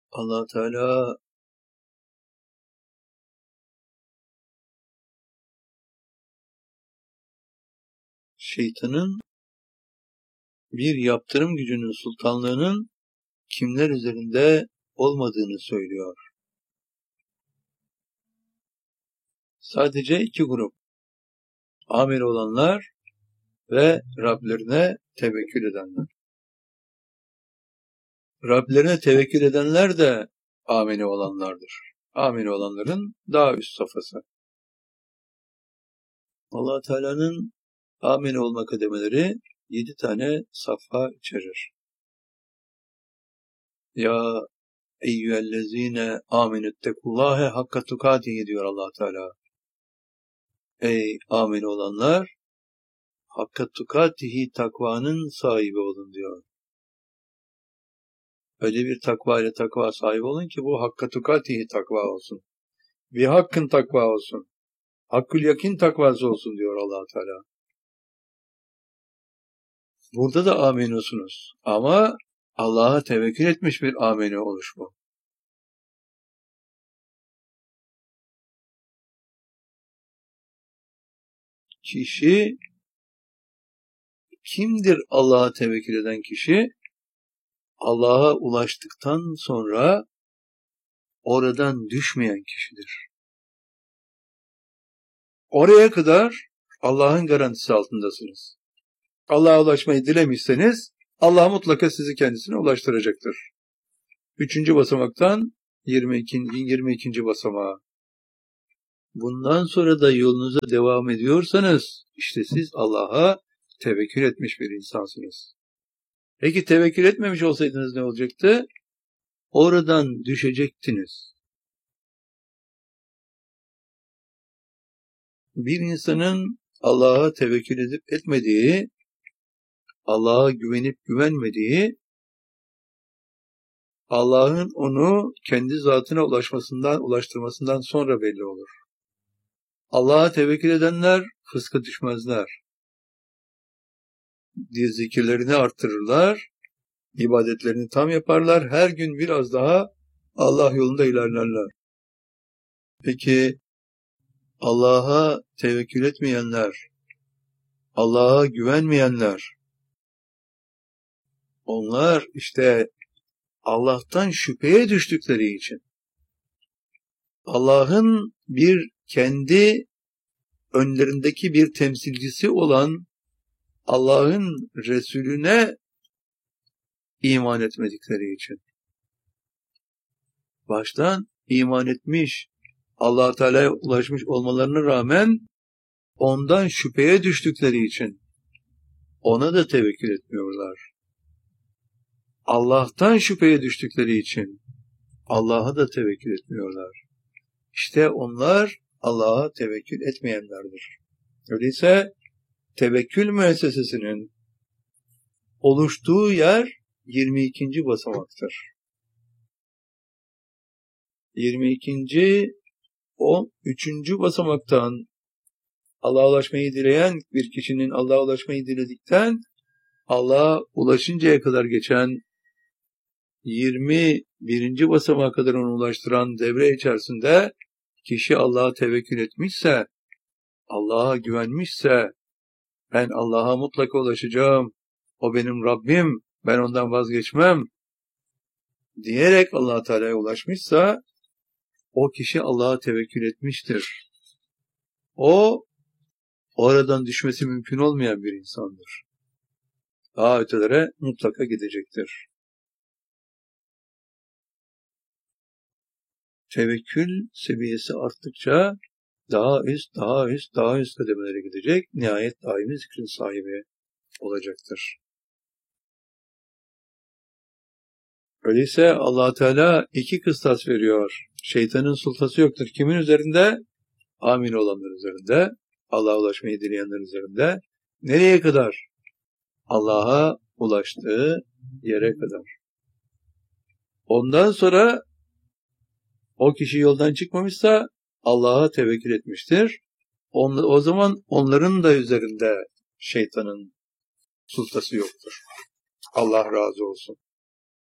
Allah Teala şeytanın bir yaptırım gücünün sultanlığının kimler üzerinde olmadığını söylüyor. Sadece iki grup. Amir olanlar ve Rablerine tevekkül edenler. Rablerine tevekkül edenler de amini olanlardır. Amini olanların daha üst safhası. Allah Teala'nın amini olma kademeleri 7 tane safha içerir. Ya eyyühellezine aminüttekullâhe hakka tukâtihi diyor Allah Teala. Ey amin olanlar, hakka tukâtihi takvanın sahibi olun diyor. Öyle bir takva ile takva sahibi olun ki bu hakka tukâtihi takva olsun. Bir hakkın takva olsun. Hakkül yakin takvası olsun diyor Allah Teala. Burada da aminusunuz. Ama Allah'a tevekkül etmiş bir amini oluş bu. Kişi kimdir Allah'a tevekkül eden kişi? Allah'a ulaştıktan sonra oradan düşmeyen kişidir. Oraya kadar Allah'ın garantisi altındasınız. Allah'a ulaşmayı dilemişseniz Allah mutlaka sizi kendisine ulaştıracaktır. 3. basamaktan 22. basamağa. Bundan sonra da yolunuza devam ediyorsanız işte siz Allah'a tevekkül etmiş bir insansınız. Peki tevekkül etmemiş olsaydınız ne olacaktı? Oradan düşecektiniz. Bir insanın Allah'a tevekkül edip etmediği, Allah'a güvenip güvenmediği, Allah'ın onu kendi zatına ulaştırmasından sonra belli olur. Allah'a tevekkül edenler fıska düşmezler. Zikirlerini arttırırlar, ibadetlerini tam yaparlar, her gün biraz daha Allah yolunda ilerlerler. Peki Allah'a tevekkül etmeyenler, Allah'a güvenmeyenler, onlar işte Allah'tan şüpheye düştükleri için, Allah'ın bir kendi önlerindeki bir temsilcisi olan Allah'ın Resulüne iman etmedikleri için, baştan iman etmiş, Allah Teala'ya ulaşmış olmalarına rağmen ondan şüpheye düştükleri için ona da tevekkül etmiyorlar. Allah'tan şüpheye düştükleri için Allah'a da tevekkül etmiyorlar. İşte onlar Allah'a tevekkül etmeyenlerdir. Öyleyse tevekkül müessesesinin oluştuğu yer 22. basamaktır. 22. 13. basamaktan Allah'a ulaşmayı dileyen bir kişinin Allah'a ulaşmayı diledikten Allah'a ulaşıncaya kadar geçen 21. basamağa kadar onu ulaştıran devre içerisinde kişi Allah'a tevekkül etmişse, Allah'a güvenmişse, ben Allah'a mutlaka ulaşacağım, o benim Rabbim, ben ondan vazgeçmem diyerek Allah Teala'ya ulaşmışsa, o kişi Allah'a tevekkül etmiştir. O, oradan düşmesi mümkün olmayan bir insandır. Daha ötelere mutlaka gidecektir. Tevekkül seviyesi arttıkça daha üst kademelere gidecek, nihayet daimi zikrin sahibi olacaktır. Öyleyse Allah Teala 2 kıstas veriyor. Şeytanın sultası yoktur. Kimin üzerinde? Amin olanlar üzerinde. Allah'a ulaşmayı dileyenler üzerinde. Nereye kadar? Allah'a ulaştığı yere kadar. Ondan sonra o kişi yoldan çıkmamışsa Allah'a tevekkül etmiştir. O zaman onların da üzerinde şeytanın sultası yoktur. Allah razı olsun.